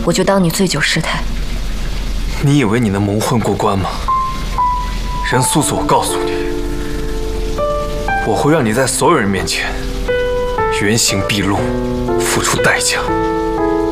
我就当你醉酒失态。 你以为你能蒙混过关吗？任素素，我告诉你，我会让你在所有人面前原形毕露，付出代价。